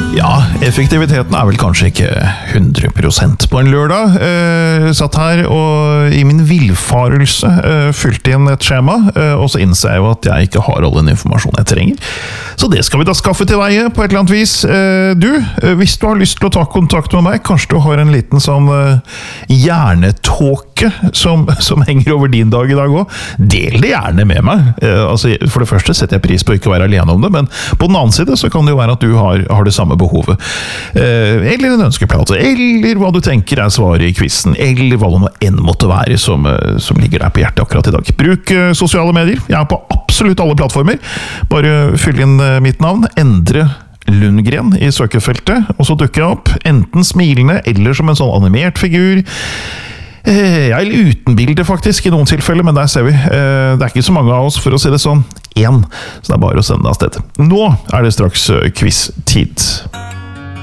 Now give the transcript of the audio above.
Ja, effektiviteten vel kanskje ikke 100% på en lørdag. Satt her og i min villfarelse fylte inn et skjema, og så innser jeg jo at jeg ikke har all den informasjonen jeg trenger. Så det skal vi da skaffe til veie på et eller annet vis. Hvis du har lyst til å ta kontakt med meg, kanskje du har en liten sånn hjernetåke som henger over din dag i dag også. Del det gjerne med meg. For det første setter jeg pris på å ikke være alene om det, men på den annen side så kan det jo være at du har det samme behovet. Eller en ønskeplate, eller hva du tenker svaret i quizen, eller hva det nå enn måtte være som ligger der på hjertet akkurat i dag. Bruk sosiale medier. Jeg på absolutt alle plattformer. Bare fyll inn mitt navn, Endre Lundgren i søkefeltet, og så dukker jeg opp, enten smilende, eller som en sånn animert figur. Eller uten bilde faktisk, i noen tilfeller, men der ser vi. Det ikke så mange av oss, for å si det sånn, én. Så det bare å sende av sted. Nå det straks quiz-tid.